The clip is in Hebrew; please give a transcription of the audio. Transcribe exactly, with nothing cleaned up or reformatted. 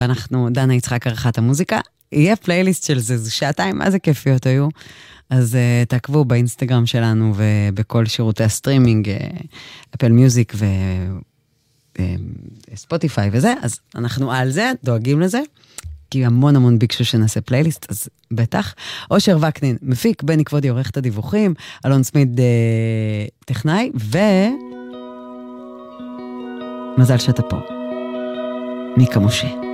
אנחנו, דנה יצחק ערכה את המוזיקה, יהיה פלייליסט של זה, זה שעתיים, מה זה כיפיות היו? אז uh, תעקבו באינסטגרם שלנו ובכל שירותי הסטרימינג, אפל מיוזיק וספוטיפיי וזה, אז אנחנו על זה, דואגים לזה, כי המון המון ביקשו שנעשה פלייליסט, אז בטח. אושר וקנין, מפיק, בני כבודי עורך את הדיווחים, אלון סמיד uh, טכנאי, ו... מזל שאתה פה. מיקה משה.